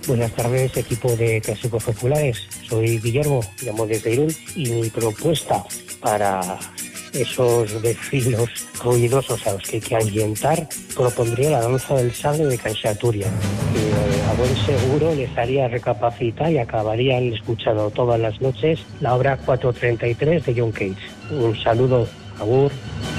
Buenas tardes, equipo de Clásicos Populares. Soy Guillermo, llamo desde Irún, y mi propuesta para esos vecinos ruidosos a los que hay que ahuyentar, propondría la danza del sable de Canchaturia, que a buen seguro les haría recapacitar y acabarían escuchando todas las noches la obra 433 de John Cage. Un saludo, agur.